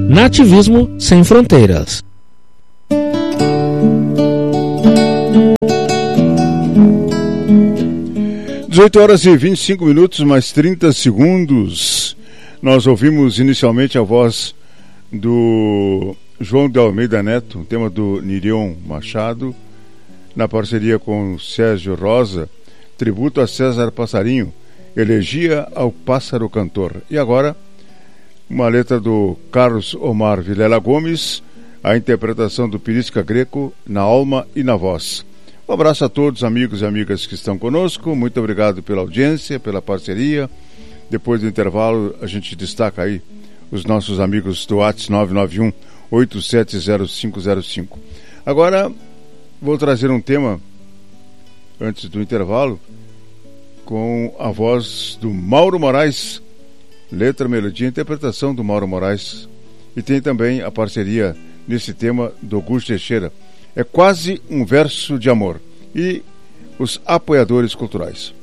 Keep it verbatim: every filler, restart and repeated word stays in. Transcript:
Nativismo Sem Fronteiras. dezoito horas e vinte e cinco minutos, mais trinta segundos. Nós ouvimos inicialmente a voz do João de Almeida Neto, um tema do Nirion Machado, na parceria com Sérgio Rosa, tributo a César Passarinho, elegia ao pássaro cantor. E agora, uma letra do Carlos Omar Vilela Gomes, a interpretação do Pirisca Greco, na alma e na voz. Um abraço a todos, amigos e amigas que estão conosco. Muito obrigado pela audiência, pela parceria. Depois do intervalo, a gente destaca aí os nossos amigos do WhatsApp nove nove um, oito sete zero cinco zero cinco. Agora, vou trazer um tema, antes do intervalo, com a voz do Mauro Moraes, letra, melodia e interpretação do Mauro Moraes. E tem também a parceria nesse tema do Augusto Teixeira. É quase um verso de amor. E os apoiadores culturais.